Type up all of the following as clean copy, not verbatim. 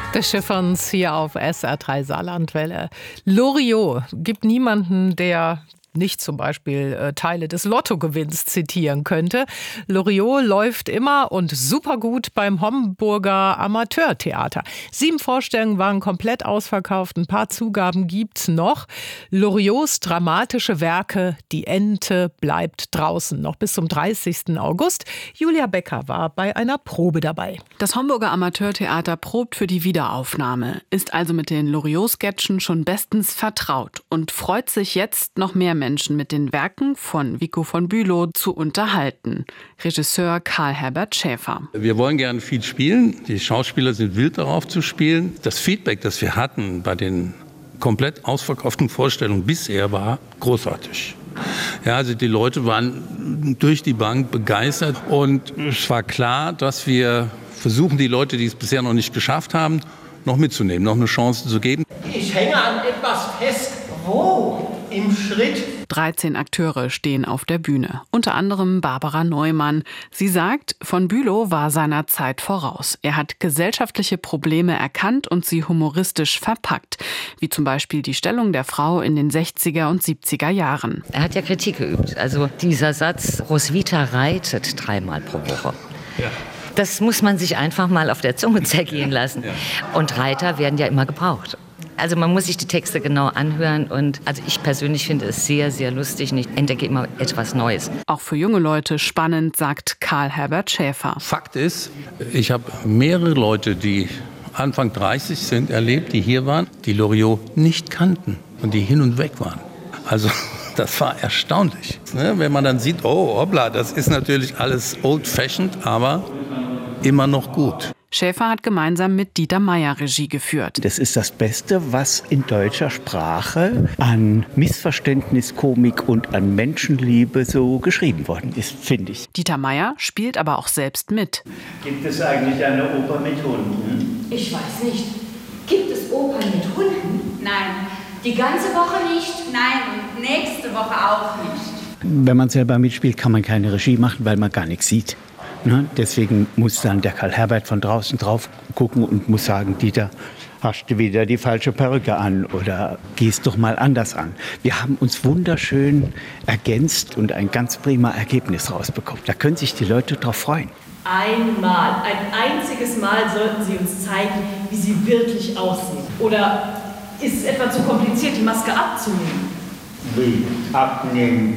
Des Schifferns hier auf SR3 Saarlandwelle. Loriot gibt niemanden, der nicht zum Beispiel Teile des Lottogewinns zitieren könnte. Loriot läuft immer und super gut beim Homburger Amateurtheater. 7 Vorstellungen waren komplett ausverkauft, ein paar Zugaben gibt's noch. Loriots dramatische Werke Die Ente bleibt draußen, noch bis zum 30. August. Julia Becker war bei einer Probe dabei. Das Homburger Amateurtheater probt für die Wiederaufnahme, ist also mit den Loriot-Sketchen schon bestens vertraut und freut sich jetzt, noch mehr Menschen mit den Werken von Vico von Bülow zu unterhalten. Regisseur Karl-Herbert Schäfer. Wir wollen gerne viel spielen. Die Schauspieler sind wild darauf zu spielen. Das Feedback, das wir hatten bei den komplett ausverkauften Vorstellungen bisher, war großartig. Ja, also die Leute waren durch die Bank begeistert und es war klar, dass wir versuchen, die Leute, die es bisher noch nicht geschafft haben, noch mitzunehmen, noch eine Chance zu geben. Ich hänge an etwas fest. Wo? Im Schritt? 13 Akteure stehen auf der Bühne, unter anderem Barbara Neumann. Sie sagt, von Bülow war seiner Zeit voraus. Er hat gesellschaftliche Probleme erkannt und sie humoristisch verpackt, wie zum Beispiel die Stellung der Frau in den 60er und 70er Jahren. Er hat ja Kritik geübt. Also dieser Satz, Roswitha reitet 3-mal pro Woche. Ja. Das muss man sich einfach mal auf der Zunge zergehen lassen. Ja. Und Reiter werden ja immer gebraucht. Also man muss sich die Texte genau anhören und also ich persönlich finde es sehr, sehr lustig und ich entdecke immer etwas Neues. Auch für junge Leute spannend, sagt Karl-Herbert Schäfer. Fakt ist, ich habe mehrere Leute, die Anfang 30 sind, erlebt, die hier waren, die Loriot nicht kannten und die hin und weg waren. Also das war erstaunlich, ne? Wenn man dann sieht, oh hoppla, das ist natürlich alles old-fashioned, aber immer noch gut. Schäfer hat gemeinsam mit Dieter Meier Regie geführt. Das ist das Beste, was in deutscher Sprache an Missverständniskomik und an Menschenliebe so geschrieben worden ist, finde ich. Dieter Meier spielt aber auch selbst mit. Gibt es eigentlich eine Oper mit Hunden? Ich weiß nicht. Gibt es Opern mit Hunden? Nein. Die ganze Woche nicht? Nein, und nächste Woche auch nicht. Wenn man selber mitspielt, kann man keine Regie machen, weil man gar nichts sieht. Deswegen muss dann der Karl-Herbert von draußen drauf gucken und muss sagen, Dieter, hast du wieder die falsche Perücke an oder gehst doch mal anders an. Wir haben uns wunderschön ergänzt und ein ganz prima Ergebnis rausbekommen. Da können sich die Leute drauf freuen. Einmal, ein einziges Mal sollten Sie uns zeigen, wie Sie wirklich aussehen. Oder ist es etwa zu kompliziert, die Maske abzunehmen? Wie? Abnehmen?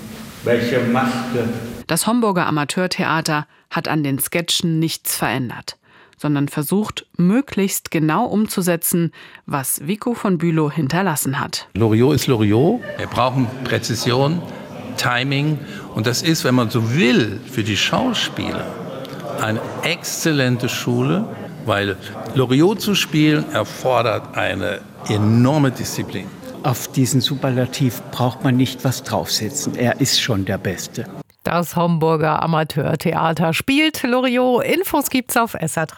Welche Maske? Das Homburger Amateurtheater hat an den Sketchen nichts verändert, sondern versucht, möglichst genau umzusetzen, was Vico von Bülow hinterlassen hat. Loriot ist Loriot. Wir brauchen Präzision, Timing. Und das ist, wenn man so will, für die Schauspieler eine exzellente Schule, weil Loriot zu spielen erfordert eine enorme Disziplin. Auf diesen Superlativ braucht man nicht was draufsetzen. Er ist schon der Beste. Das Homburger Amateurtheater spielt Loriot. Infos gibt's auf SR3.